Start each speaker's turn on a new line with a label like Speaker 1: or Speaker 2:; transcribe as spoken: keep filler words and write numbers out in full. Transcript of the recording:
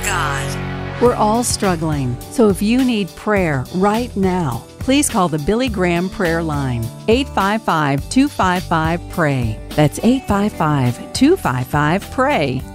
Speaker 1: God.
Speaker 2: We're all struggling, so if you need prayer right now, please call the Billy Graham Prayer Line, eight five five, two five five, P R A Y. That's eight five five, two five five, P R A Y.